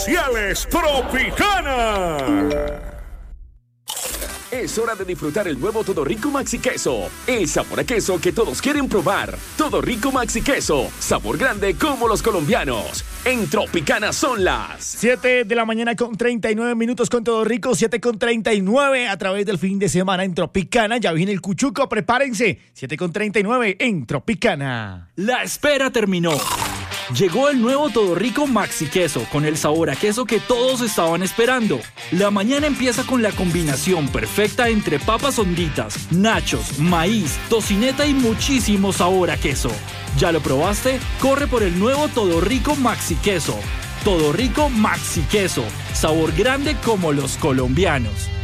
Ciales Tropicana. Es hora de disfrutar el nuevo Todo Rico Maxi Queso. El sabor a queso que todos quieren probar. Todo Rico Maxi Queso. Sabor grande como los colombianos. En Tropicana son las 7 de la mañana con 39 minutos con Todo Rico. 7 con 39 a través del fin de semana en Tropicana. Ya viene el cuchuco, prepárense. 7 con 39 en Tropicana. La espera terminó. Llegó el nuevo Todo Rico Maxi Queso con el sabor a queso que todos estaban esperando. La mañana empieza con la combinación perfecta entre papas honditas, nachos, maíz, tocineta y muchísimo sabor a queso. ¿Ya lo probaste? Corre por el nuevo Todo Rico Maxi Queso. Todo Rico Maxi Queso. Sabor grande como los colombianos.